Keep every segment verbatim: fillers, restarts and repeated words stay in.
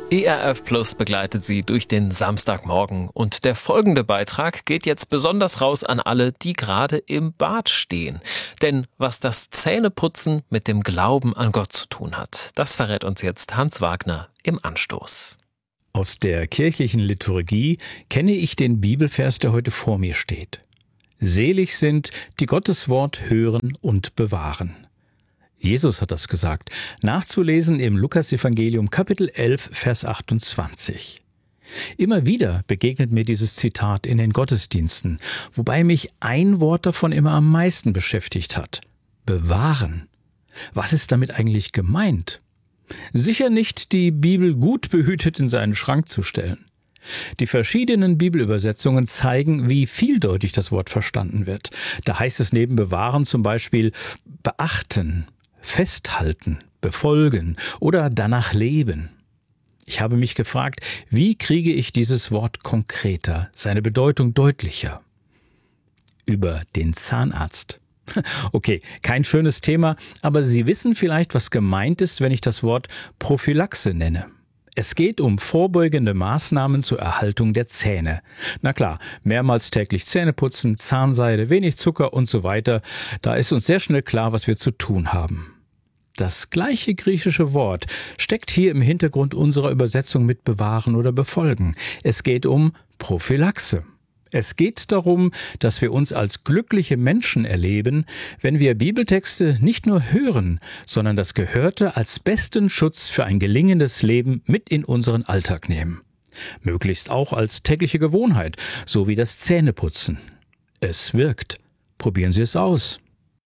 E R F Plus begleitet Sie durch den Samstagmorgen und der folgende Beitrag geht jetzt besonders raus an alle, die gerade im Bad stehen. Denn was das Zähneputzen mit dem Glauben an Gott zu tun hat, das verrät uns jetzt Hans Wagner im Anstoß. Aus der kirchlichen Liturgie kenne ich den Bibelvers, der heute vor mir steht. Selig sind, die Gottes Wort hören und bewahren. Jesus hat das gesagt, nachzulesen im Lukasevangelium Kapitel elf, Vers achtundzwanzig. Immer wieder begegnet mir dieses Zitat in den Gottesdiensten, wobei mich ein Wort davon immer am meisten beschäftigt hat. Bewahren. Was ist damit eigentlich gemeint? Sicher nicht, die Bibel gut behütet in seinen Schrank zu stellen. Die verschiedenen Bibelübersetzungen zeigen, wie vieldeutig das Wort verstanden wird. Da heißt es neben bewahren zum Beispiel beachten, festhalten, befolgen oder danach leben. Ich habe mich gefragt, wie kriege ich dieses Wort konkreter, seine Bedeutung deutlicher? Über den Zahnarzt. Okay, kein schönes Thema, aber Sie wissen vielleicht, was gemeint ist, wenn ich das Wort Prophylaxe nenne. Es geht um vorbeugende Maßnahmen zur Erhaltung der Zähne. Na klar, mehrmals täglich Zähne putzen, Zahnseide, wenig Zucker und so weiter. Da ist uns sehr schnell klar, was wir zu tun haben. Das gleiche griechische Wort steckt hier im Hintergrund unserer Übersetzung mit bewahren oder befolgen. Es geht um Prophylaxe. Es geht darum, dass wir uns als glückliche Menschen erleben, wenn wir Bibeltexte nicht nur hören, sondern das Gehörte als besten Schutz für ein gelingendes Leben mit in unseren Alltag nehmen. Möglichst auch als tägliche Gewohnheit, so wie das Zähneputzen. Es wirkt. Probieren Sie es aus.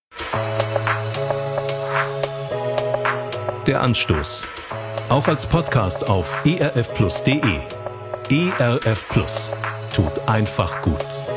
Der Anstoß. Auch als Podcast auf e r f plus punkt d e. E R F Plus. Tut einfach gut.